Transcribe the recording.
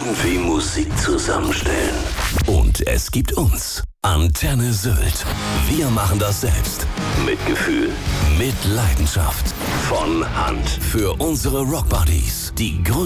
irgendwie Musik zusammenstellen. Und es gibt uns. Antenne Sylt. Wir machen das selbst. Mit Gefühl, Mit Leidenschaft. von Hand. Für unsere Rockbuddies. Die